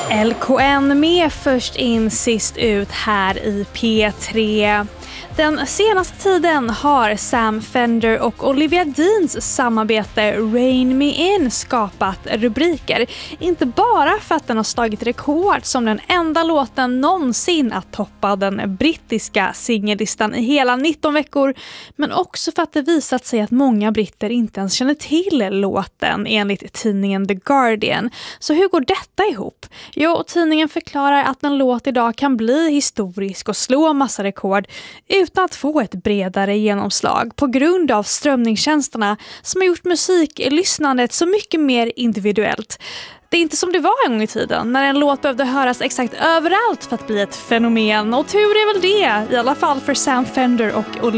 LKN med först in sist ut här i P3. Den senaste tiden har Sam Fender och Olivia Deans samarbete Rain Me In skapat rubriker. Inte bara för att den har slagit rekord som den enda låten någonsin att toppa den brittiska singellistan i hela 19 veckor, men också för att det visat sig att många britter inte ens känner till låten enligt tidningen The Guardian. Så hur går detta ihop? Jo, tidningen förklarar att en låt idag kan bli historisk och slå massa rekord utan att få ett bredare genomslag på grund av strömningstjänsterna som har gjort musiklyssnandet så mycket mer individuellt. Det är inte som det var en gång i tiden när en låt behövde höras exakt överallt för att bli ett fenomen, och tur är väl det, i alla fall för Sam Fender och Olivia.